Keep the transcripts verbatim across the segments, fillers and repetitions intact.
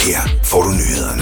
Her får du nyhederne.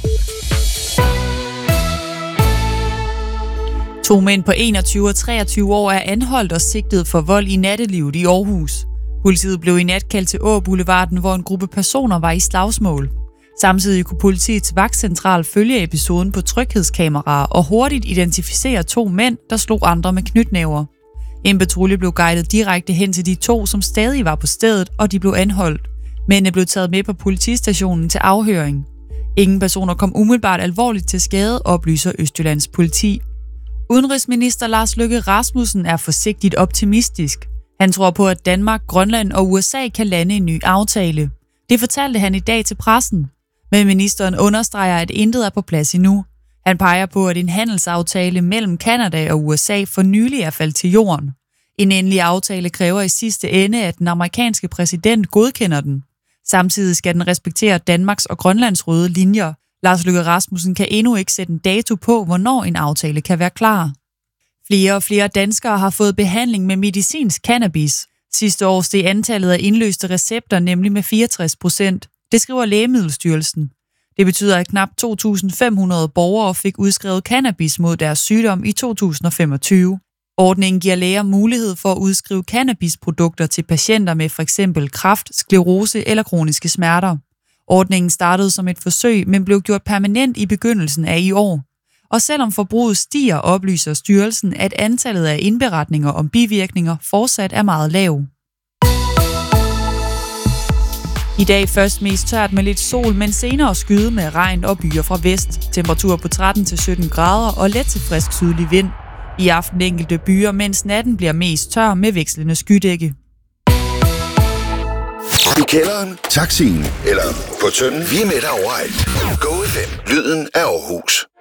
To mænd på enogtyve og treogtyve år er anholdt og sigtet for vold i nattelivet i Aarhus. Politiet blev i nat kaldt til Åboulevarden, hvor en gruppe personer var i slagsmål. Samtidig kunne politiets vagtcentral følge episoden på tryghedskameraer og hurtigt identificere to mænd, der slog andre med knytnæver. En patrulje blev guidet direkte hen til de to, som stadig var på stedet, og de blev anholdt. Mændene blev taget med på politistationen til afhøring. Ingen personer kom umiddelbart alvorligt til skade, oplyser Østjyllands politi. Udenrigsminister Lars Løkke Rasmussen er forsigtigt optimistisk. Han tror på, at Danmark, Grønland og U S A kan lande en ny aftale. Det fortalte han i dag til pressen. Men ministeren understreger, at intet er på plads endnu. Han peger på, at en handelsaftale mellem Canada og U S A for nylig er faldet til jorden. En endelig aftale kræver i sidste ende, at den amerikanske præsident godkender den. Samtidig skal den respektere Danmarks og Grønlands røde linjer. Lars Løkke Rasmussen kan endnu ikke sætte en dato på, hvornår en aftale kan være klar. Flere og flere danskere har fået behandling med medicinsk cannabis. Sidste år steg antallet af indløste recepter nemlig med fireogtres procent. Det skriver Lægemiddelstyrelsen. Det betyder, at knap to tusind fem hundrede borgere fik udskrevet cannabis mod deres sygdom i to tusind og femogtyve. Ordningen giver læger mulighed for at udskrive cannabisprodukter til patienter med f.eks. kræft, sklerose eller kroniske smerter. Ordningen startede som et forsøg, men blev gjort permanent i begyndelsen af i år. Og selvom forbruget stiger, oplyser styrelsen, at antallet af indberetninger om bivirkninger fortsat er meget lav. I dag først mest tørt med lidt sol, men senere skyde med regn og byer fra vest. Temperatur på tretten til sytten grader og let til frisk sydlig vind. I aften enkelte byer, mens natten bliver mest tør med vekslende skydække. I kælderen, taxien eller på tønden. Vi er med dig overalt. Go F M. Lyden af Aarhus.